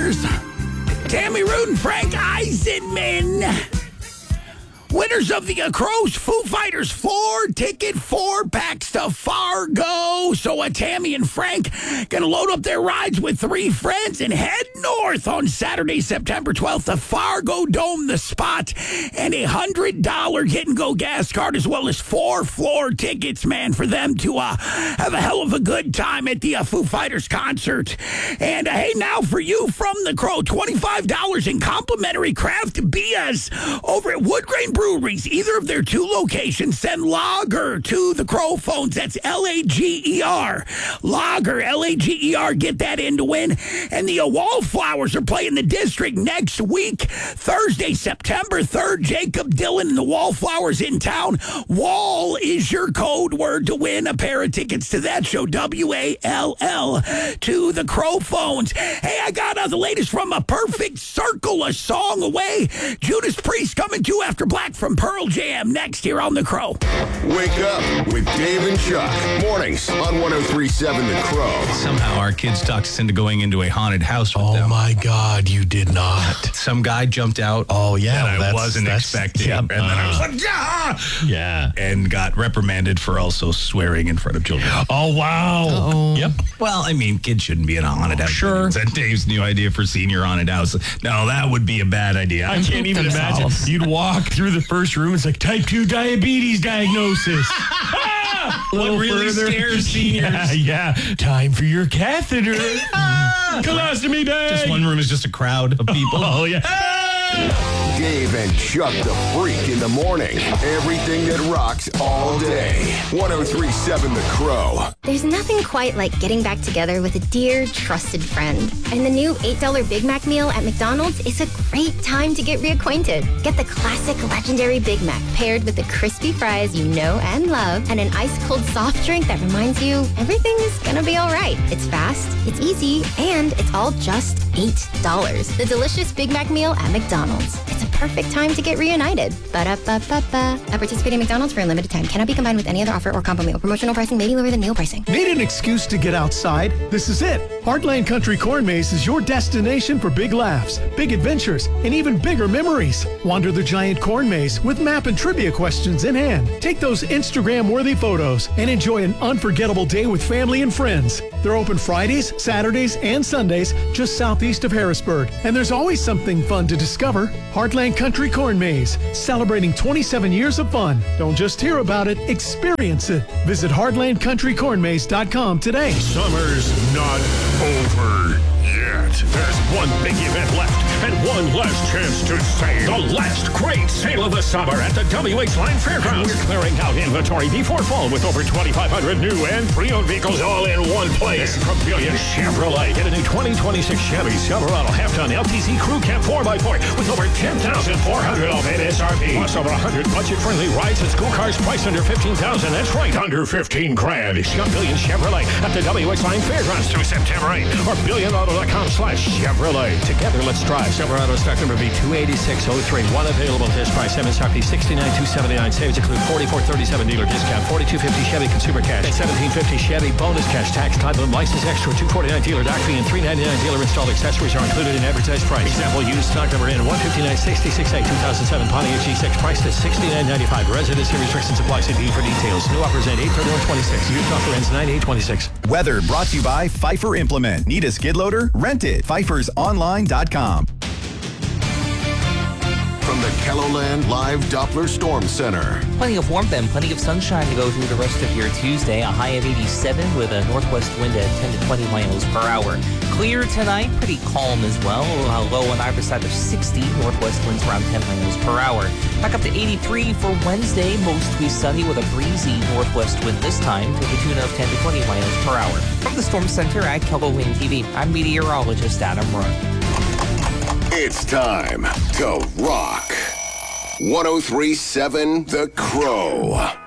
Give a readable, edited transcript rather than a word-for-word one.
Fighters. Tammy Rude and Frank Eisenman. Winners of the Crows Foo Fighters 4-ticket 4-packs to Fargo. So Tammy and Frank going to load up their rides with 3 friends and head north on Saturday, September 12th to Fargo Dome, the spot, and $100 get-and-go gas card as well as 4 floor tickets, man, for them to have a hell of a good time at the Foo Fighters concert. And hey, now for you from the Crow, $25 in complimentary craft beers over at Wood Grain Breweries, either of their 2 locations. Send Lager to the Crow phones. That's Lager. Lager, Lager. Get that in to win. And the Wallflowers are playing the District next week, Thursday, September 3rd. Jacob Dylan and the Wallflowers in town. Wall is your code word to win a pair of tickets to that show. WALL to the Crow phones. Hey, I got the latest from A Perfect Circle, a song away. Judas Priest coming to After Black from Pearl Jam next here on The Crow. Wake up with Dave and Chuck. Mornings on 103.7 The Crow. Somehow our kids talked us into going into a haunted house with them. Oh, my God, you did not. Some guy jumped out. Oh, yeah. That I wasn't expecting. Yep. And then I was like, yeah! Yeah. And got reprimanded for also swearing in front of children. Oh, wow. Uh-oh. Yep. Well, I mean, kids shouldn't be in a haunted house. Sure. That's Dave's new idea for senior haunted house. No, that would be a bad idea. I can't even imagine. You'd walk through the first room, it's like type 2 diabetes diagnosis. What really scares seniors? Yeah. Time for your catheter. Colostomy bag. Just one room is just a crowd of people. Oh, yeah. Dave and Chuck the Freak in the morning. Everything that rocks all day. 103.7 The Crow. There's nothing quite like getting back together with a dear, trusted friend. And the new $8 Big Mac meal at McDonald's is a great time to get reacquainted. Get the classic legendary Big Mac paired with the crispy fries you know and love and an ice-cold soft drink that reminds you everything is gonna be all right. It's fast, it's easy, and it's all just $8. The delicious Big Mac meal at McDonald's. It's a perfect time to get reunited. Ba-da-ba-ba-ba. At participating McDonald's for a limited time. Cannot be combined with any other offer or combo meal. Promotional pricing may be lower than meal pricing. Need an excuse to get outside? This is it. Heartland Country Corn Maze is your destination for big laughs, big adventures, and even bigger memories. Wander the giant corn maze with map and trivia questions in hand. Take those Instagram-worthy photos and enjoy an unforgettable day with family and friends. They're open Fridays, Saturdays, and Sundays just southeast of Harrisburg. And there's always something fun to discover. Heartland Country Corn Maze, celebrating 27 years of fun. Don't just hear about it, experience it. Visit heartlandcountrycornmaze.com today. Summer's not over yet. There's one big event left and one last chance to save. The last great sale of the summer at the WH Line Fairgrounds. We're clearing out inventory before fall with over 2,500 new and pre-owned vehicles all in one place. From Brilliant Chevrolet, get a new 2026 Chevy Silverado half-ton LTZ Crew Cab 4x4 with over 10,400 off MSRP. Plus over 100 budget-friendly rides and school cars priced under $15,000. That's right, under $15,000. Shop Brilliant Chevrolet at the WH Line Fairgrounds through September 8th or BillionAuto.com/Chevrolet. Together, let's drive. Silverado stock number B28603. One available at this price. MSRP $69,279. Savings include $44.37 dealer discount, $42.50 Chevy consumer cash, and $17.50 Chevy bonus cash. Tax, title, and license extra. $249 dealer dock fee and $399 dealer installed accessories are included in advertised price. Example: used stock number in 159.66A 2007 Pontiac G6 priced at $69.95. Residency restrictions apply. See dealer for details. New offers end 8/31/26. Used offer ends 9/8/26. Weather brought to you by Pfeiffer Implement. Need a skid loader? Rent it. PfeiffersOnline.com. From the KELOLAND Live Doppler Storm Center. Plenty of warmth and plenty of sunshine to go through the rest of your Tuesday. A high of 87 with a northwest wind at 10 to 20 miles per hour. Clear tonight, pretty calm as well. A low on either side of 60. Northwest winds around 10 miles per hour. Back up to 83 for Wednesday. Mostly sunny with a breezy northwest wind this time to the tune of 10 to 20 miles per hour. From the Storm Center at KELOLAND TV, I'm meteorologist Adam Rohr. It's time to rock. 103.7 The Crow.